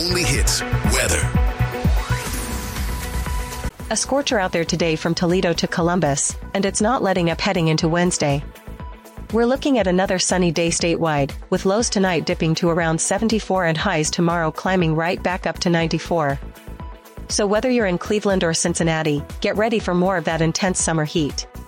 only hits, weather. A scorcher out there today from Toledo to Columbus, and it's not letting up heading into Wednesday. We're looking at another sunny day statewide, with lows tonight dipping to around 74 and highs tomorrow climbing right back up to 94. So whether you're in Cleveland or Cincinnati, get ready for more of that intense summer heat.